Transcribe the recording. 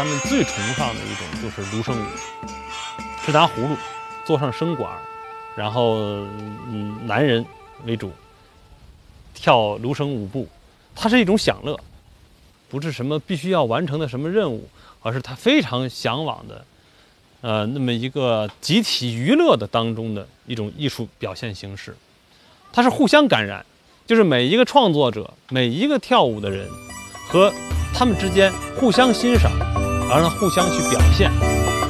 他们最崇尚的一种就是芦笙舞，是拿葫芦做上笙管，然后男人为主跳芦笙舞步，它是一种享乐，不是什么必须要完成的什么任务，而是他非常向往的，那么一个集体娱乐的当中的一种艺术表现形式。它是互相感染，就是每一个创作者、每一个跳舞的人和他们之间互相欣赏，然后互相去表现。